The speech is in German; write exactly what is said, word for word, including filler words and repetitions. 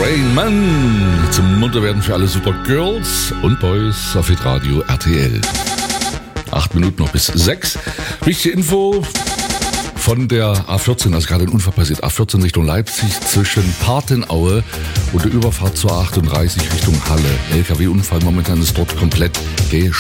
Rain Man zum Munterwerden für alle Super Girls und Boys auf Hitradio R T L. Acht Minuten noch bis sechs. Wichtige Info von der A vierzehn, also gerade ein Unfall passiert. A vierzehn Richtung Leipzig zwischen Partenaue und der Überfahrt zur A achtunddreißig Richtung Halle. L K W-Unfall, momentan ist dort komplett gesperrt.